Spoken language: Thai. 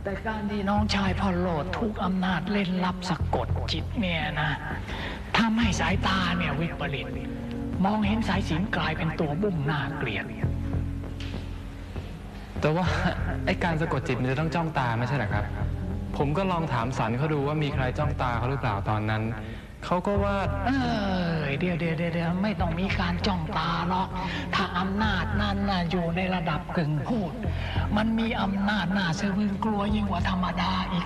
แต่การที่น้องชายพ่อโลดถูกอำนาจเล่นลับสะกดจิตเนี่ยนะทำให้สายตาเนี่ยวิปริตมองเห็นสายสิญจน์กลายเป็นตัวบุ้งน่าเกลียดแต่ว่าไอ้การสะกดจิตมันจะต้องจ้องตาไม่ใช่หรอครับผมก็ลองถามสันเขาดูว่ามีใครจ้องตาเขาหรือเปล่าตอนนั้นเขาก็ว่าเดี๋ยวไม่ต้องมีการจ้องตาหรอกถ้าอำนาจนั้นน่ะอยู่ในระดับกึ่งพูดมันมีอำนาจน่าสะพรึงกลัวยิ่งกว่าธรรมดาอีก